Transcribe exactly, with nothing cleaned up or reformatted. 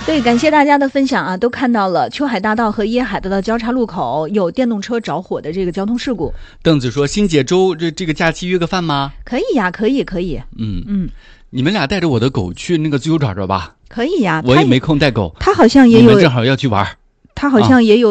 对，感谢大家的分享啊，都看到了秋海大道和椰海大道交叉路口有电动车着火的这个交通事故。 邓子说：“欣姐周这这个假期约个饭吗？” 可以呀，可以，可以。 嗯嗯， 你们俩带着我的狗去那个自由爪爪吧。 可以呀， 我也没空带狗， 他好像也有， 你们正好要去玩， 他好像也有。